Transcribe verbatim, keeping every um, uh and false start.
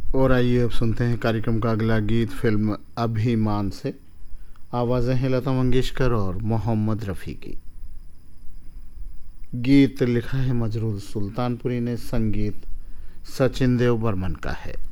और आइए अब सुनते हैं कार्यक्रम का अगला गीत फिल्म अभिमान से। आवाज़ें हैं लता मंगेशकर और मोहम्मद रफ़ी की। गीत लिखा है मजरूर सुल्तानपुरी ने, संगीत सचिन देव बर्मन का है।